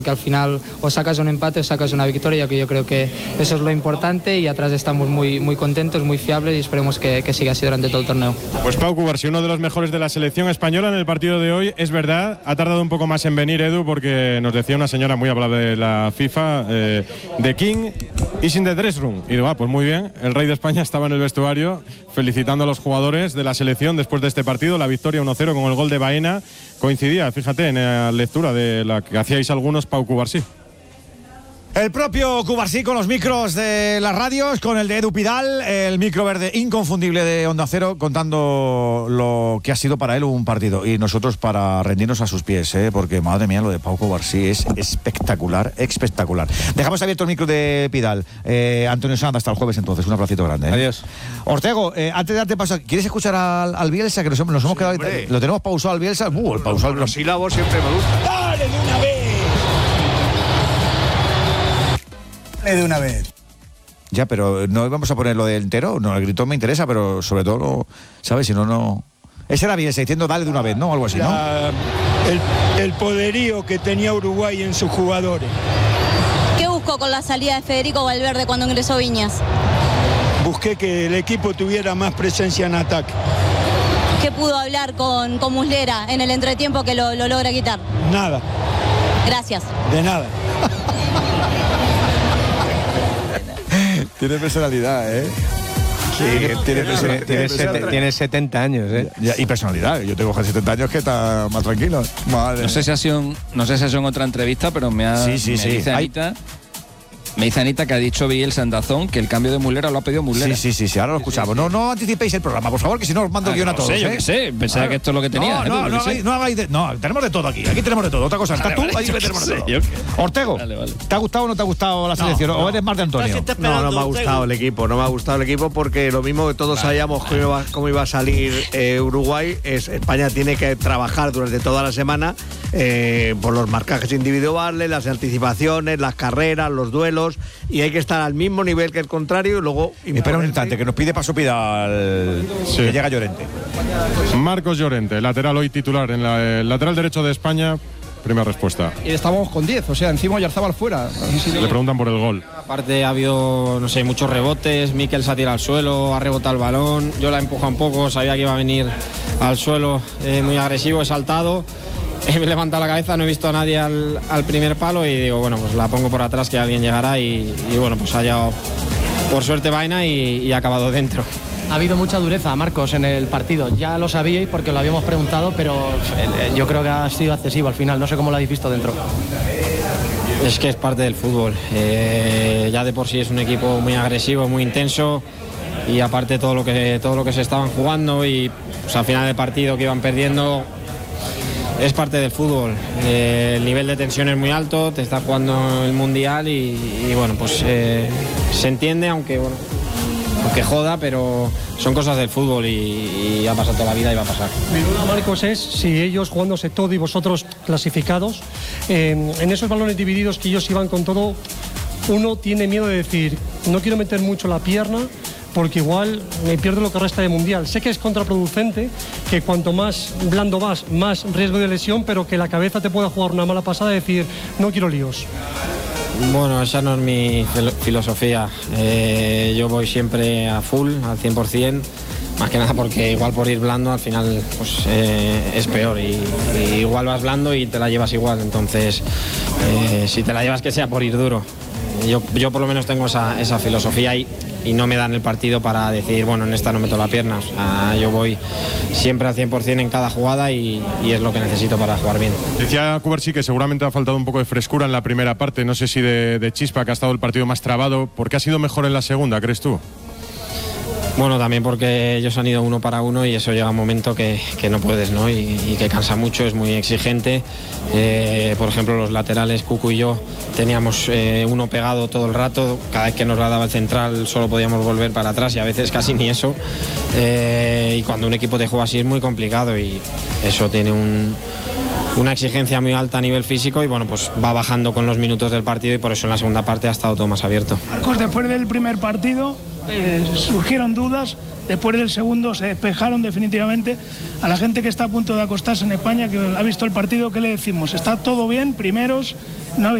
que al final o sacas un empate o sacas una victoria, que yo creo que eso es lo importante, y atrás estamos muy contentos, muy fiables, y esperemos que siga así durante todo el torneo. Pues Pau Cubarsí, uno de los mejores de la selección española en el partido de hoy. Es verdad, ha tardado un poco más en venir, Edu, porque nos decía una señora muy hablada de la FIFA, The King is in the dress room. Y digo, pues muy bien, el rey de España estaba en el vestuario felicitando a los jugadores de la selección después de este partido, la victoria 1-0 con el gol de Baena. Coincidía, fíjate, en la lectura de la que hacíais algunos, Pau Cubarsí. El propio Cubarsí con los micros de las radios, con el de Edu Pidal, el micro verde inconfundible de Onda Cero, contando lo que ha sido para él un partido. Y nosotros para rendirnos a sus pies, porque madre mía, lo de Pau Cubarsí es espectacular, espectacular. Dejamos abierto el micro de Pidal. Antonio Sanz, hasta el jueves entonces, un abracito grande. Adiós. Ortego, antes de darte paso, ¿quieres escuchar al Bielsa? Que nos hemos quedado, lo tenemos pausado al Bielsa. El pausado. Los sílabos siempre me gustan. ¡Dale de una vez! De una vez. Ya, pero no íbamos a ponerlo de entero. No, el grito me interesa, pero sobre todo, ¿sabes? Si no. Ese era Bielsa diciendo dale de una vez, ¿no? Algo así, ¿no? El poderío que tenía Uruguay en sus jugadores. ¿Qué buscó con la salida de Federico Valverde cuando ingresó Viñas? Busqué que el equipo tuviera más presencia en ataque. ¿Qué pudo hablar con Muslera en el entretiempo que lo logra quitar? Nada. Gracias. De nada. Tiene personalidad, ¿eh? Sí, tiene 70 años, ¿eh? Y personalidad. Yo tengo 70 años que está más tranquilo. Madre. No sé si ha sido en otra entrevista, pero me dice Anita que ha dicho Bielsa en DAZN que el cambio de Muslera lo ha pedido Muslera. Sí, ahora lo escuchamos. No anticipéis el programa, por favor, que si no os mando el guión a todos. Yo qué sé, pensaba que esto es lo que tenía. No, tenemos de todo aquí tenemos de todo. Otra cosa, estás tú, ahí tenemos de todo. Ortego, ¿te ha gustado o no te ha gustado la selección? ¿O eres más de Antonio? No me ha gustado el equipo, porque lo mismo que todos sabíamos cómo iba a salir Uruguay, España tiene que trabajar durante toda la semana por los marcajes individuales, las anticipaciones, las carreras, los duelos, y hay que estar al mismo nivel que el contrario y luego... Espera un instante, que nos pide paso Pidal, que llega Llorente. Marcos Llorente, lateral hoy titular en el lateral derecho de España. Primera respuesta. Y estamos con 10, o sea, encima Oyarzabal fuera. Le preguntan por el gol. Aparte ha habido, muchos rebotes. Mikel se ha tirado al suelo, ha rebotado el balón. Yo la he empujado un poco, sabía que iba a venir al suelo muy agresivo, he saltado. He levantado la cabeza, no he visto a nadie al primer palo y digo, bueno, pues la pongo por atrás que alguien llegará y bueno, pues ha llegado por suerte Baena y ha acabado dentro. Ha habido mucha dureza, Marcos, en el partido. Ya lo sabíais porque lo habíamos preguntado, pero yo creo que ha sido excesivo al final. No sé cómo lo habéis visto dentro. Es que es parte del fútbol. Ya de por sí es un equipo muy agresivo, muy intenso, y aparte todo lo que se estaban jugando y pues, al final del partido que iban perdiendo. Es parte del fútbol, el nivel de tensión es muy alto, te está jugando el Mundial y bueno, pues se entiende, aunque joda, pero son cosas del fútbol y ha pasado toda la vida y va a pasar. Mi duda, Marcos, es si ellos jugándose todo y vosotros clasificados, en esos balones divididos que ellos iban con todo, uno tiene miedo de decir, no quiero meter mucho la pierna, porque igual me pierdo lo que resta de Mundial. Sé que es contraproducente, que cuanto más blando vas, más riesgo de lesión, pero que la cabeza te pueda jugar una mala pasada y decir, no quiero líos. Bueno, esa no es mi filosofía. Yo voy siempre a full, al 100%, más que nada porque igual por ir blando al final pues, es peor y igual vas blando y te la llevas igual. Entonces, si te la llevas que sea por ir duro. Yo por lo menos tengo esa filosofía y no me dan el partido para decir, bueno, en esta no meto la pierna. O sea, yo voy siempre al 100% en cada jugada y es lo que necesito para jugar bien. Decía Cubarsí que seguramente ha faltado un poco de frescura en la primera parte, no sé si de chispa, que ha estado el partido más trabado. ¿Por qué ha sido mejor en la segunda, crees tú? Bueno, también porque ellos han ido 1 para 1 y eso llega un momento que no puedes, ¿no? Y que cansa mucho, es muy exigente. Por ejemplo, los laterales, Cucu y yo, teníamos uno pegado todo el rato. Cada vez que nos la daba el central solo podíamos volver para atrás y a veces casi ni eso. Y cuando un equipo te juega así es muy complicado y eso tiene una exigencia muy alta a nivel físico y bueno, pues va bajando con los minutos del partido y por eso en la segunda parte ha estado todo más abierto. Marcos, después del primer partido, surgieron dudas. Después del segundo se despejaron definitivamente. A la gente que está a punto de acostarse en España, que ha visto el partido, ¿qué le decimos? Está todo bien, primeros, no habéis